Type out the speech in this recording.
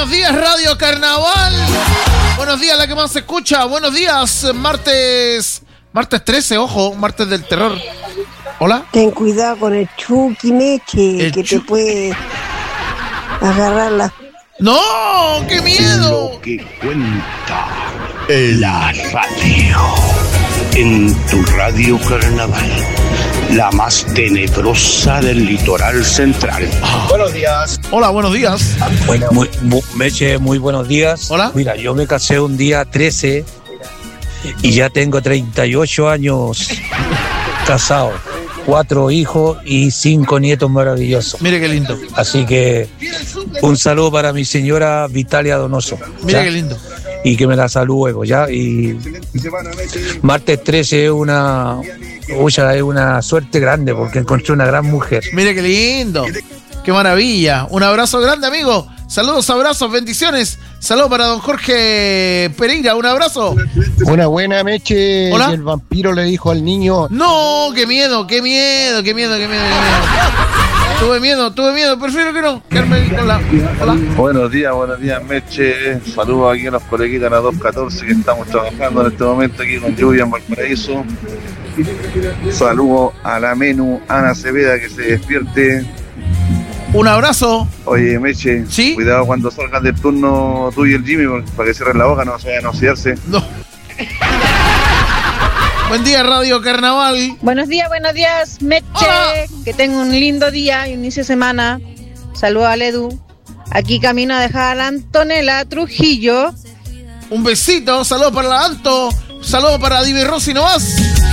Buenos días, Radio Carnaval. Buenos días, la que más se escucha. Buenos días, martes 13, ojo, martes del terror. Hola. Ten cuidado con el Chucky Meche, que te puede agarrar la... ¡No! ¡Qué miedo! Lo que cuenta la radio. En tu Radio Carnaval, la más tenebrosa del litoral central. Buenos días. Hola, buenos días. Bueno, Meche, muy buenos días. Hola. Mira, yo me casé un día 13 y ya tengo 38 años casado. 4 hijos y 5 nietos maravillosos. Mire qué lindo. Así que un saludo para mi señora Vitalia Donoso. Mire ¿ya? qué lindo. Y que me la saludo, ¿ya? Y martes 13 es una suerte grande porque encontré una gran mujer. Mire qué lindo. Qué maravilla. Un abrazo grande, amigo. Saludos, abrazos, bendiciones. Saludos para don Jorge Pereira. Un abrazo. Buena, Meche. Hola. Y el vampiro le dijo al niño... No, qué miedo. Tuve miedo. Prefiero que no. Quedarme con la... Hola. Buenos días, Meche. Saludos aquí a los coleguitas a las 214 que estamos trabajando en este momento aquí con lluvia en Valparaíso. Saludos a la Menú Ana Cepeda que se despierte. Un abrazo. Oye, Meche, ¿sí? Cuidado cuando salgan del turno tú y el Jimmy para que cierren la boca, no se vayan a oxidarse. No. Buen día, Radio Carnaval. Buenos días, Meche. Hola. Que tenga un lindo día, inicio de semana. Saludos al Edu. Aquí camino a dejar a la Antonella Trujillo. Un besito. Saludos para la Anto. Saludos para Divi Rossi nomás.